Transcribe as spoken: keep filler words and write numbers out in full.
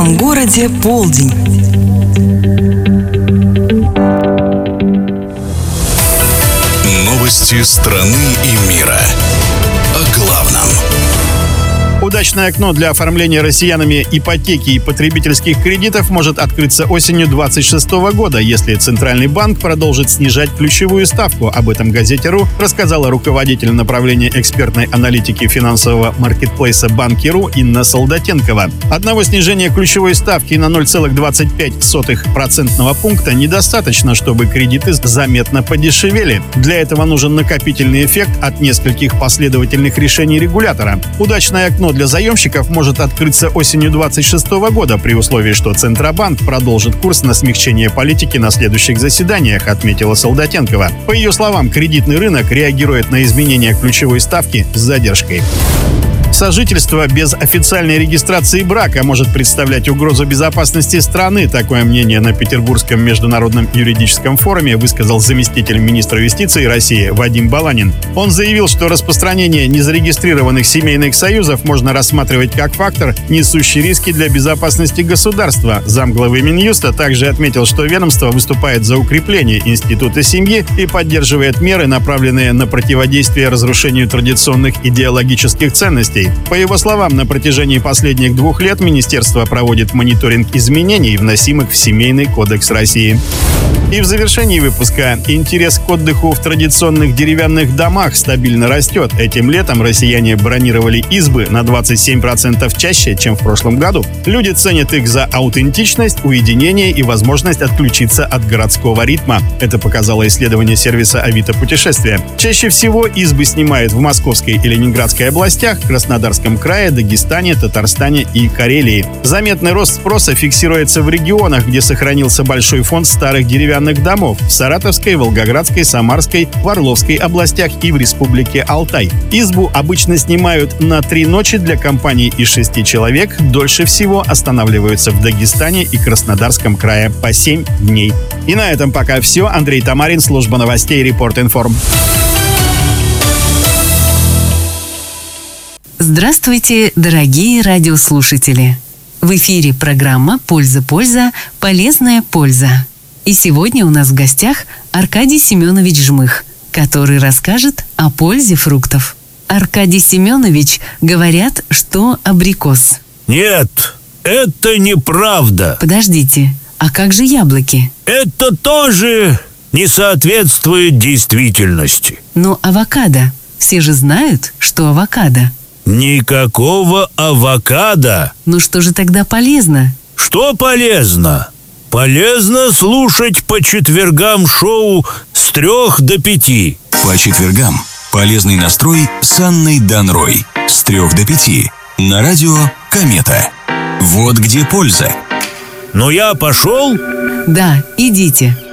вашем городе полдень. Новости страны и мира. О главном. Удачное окно для оформления россиянами ипотеки и потребительских кредитов может открыться осенью двадцать шестого года, если Центральный банк продолжит снижать ключевую ставку. Об этом газете РУ рассказала руководитель направления экспертной аналитики финансового маркетплейса Банки.ру Инна Солдатенкова. Одного снижения ключевой ставки на ноль целых двадцать пять сотых процентного пункта недостаточно, чтобы кредиты заметно подешевели. Для этого нужен накопительный эффект от нескольких последовательных решений регулятора. Удачное окно для заемщиков может открыться осенью двадцать шестого года при условии, что Центробанк продолжит курс на смягчение политики на следующих заседаниях, отметила Солдатенкова. По ее словам, кредитный рынок реагирует на изменения ключевой ставки с задержкой. Сожительство без официальной регистрации брака может представлять угрозу безопасности страны. Такое мнение на Петербургском международном юридическом форуме высказал заместитель министра юстиции России Вадим Баланин. Он заявил, что распространение незарегистрированных семейных союзов можно рассматривать как фактор, несущий риски для безопасности государства. Замглавы Минюста также отметил, что ведомство выступает за укрепление института семьи и поддерживает меры, направленные на противодействие разрушению традиционных идеологических ценностей. По его словам, на протяжении последних двух лет министерство проводит мониторинг изменений, вносимых в Семейный кодекс России. И в завершении выпуска. Интерес к отдыху в традиционных деревянных домах стабильно растет. Этим летом россияне бронировали избы на двадцать семь процентов чаще, чем в прошлом году. Люди ценят их за аутентичность, уединение и возможность отключиться от городского ритма. Это показало исследование сервиса Авито Путешествия. Чаще всего избы снимают в Московской и Ленинградской областях, Краснодарском крае, Дагестане, Татарстане и Карелии. Заметный рост спроса фиксируется в регионах, где сохранился большой фонд старых деревянных домов – в Саратовской, Волгоградской, Самарской, в Орловской областях и в Республике Алтай. Избу обычно снимают на три ночи для компаний из шести человек. Дольше всего останавливаются в Дагестане и Краснодарском крае по семь дней. И на этом пока все. Андрей Тамарин, служба новостей Репорт.Информ. Здравствуйте, дорогие радиослушатели! В эфире программа «Польза-польза. Полезная польза». И сегодня у нас в гостях Аркадий Семенович Жмых, который расскажет о пользе фруктов. Аркадий Семенович, говорят, что абрикос. Нет, это неправда. Подождите, а как же яблоки? Это тоже не соответствует действительности. Но авокадо. Все же знают, что авокадо. Никакого авокадо. Ну что же тогда полезно? Что полезно? Полезно слушать по четвергам шоу с трех до пяти. По четвергам полезный настрой с Анной Данрой. С трех до пяти. На радио «Комета». Вот где польза. Ну я пошел? Да, идите.